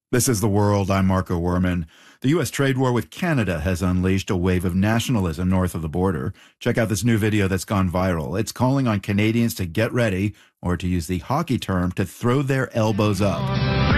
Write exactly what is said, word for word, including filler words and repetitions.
This is The World. I'm Marco Werman. The U S trade war with Canada has unleashed a wave of nationalism north of the border. Check out this new video that's gone viral. It's calling on Canadians to get ready, or to use the hockey term, to throw their elbows up.